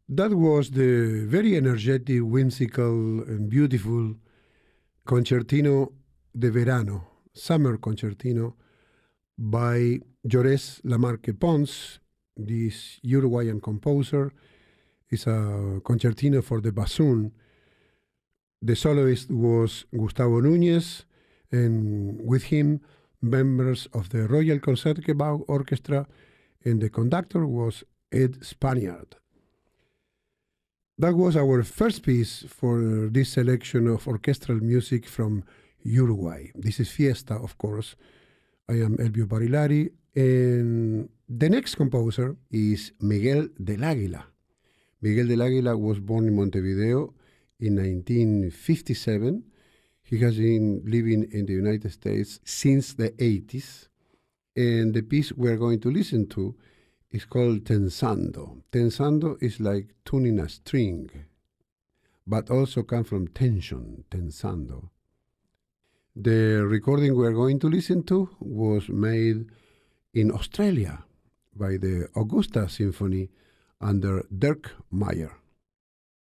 That was the very energetic, whimsical, and beautiful Concertino de Verano, Summer Concertino by Llorés Lamarque Pons, this Uruguayan composer. It's a concertino for the bassoon. The soloist was Gustavo Núñez, and with him, members of the Royal Concertgebouw Orchestra, and the conductor was Ed Spaniard. That was our first piece for this selection of orchestral music from Uruguay. This is Fiesta, of course. I am Elvio Barilari, and the next composer is Miguel del Águila. Miguel del Águila was born in Montevideo in 1957. He has been living in the United States since the 80s, and the piece we're going to listen to is called Tensando. Tensando is like tuning a string, but also comes from tension, tensando. The recording we're going to listen to was made in Australia by the Augusta Symphony under Dirk Meyer.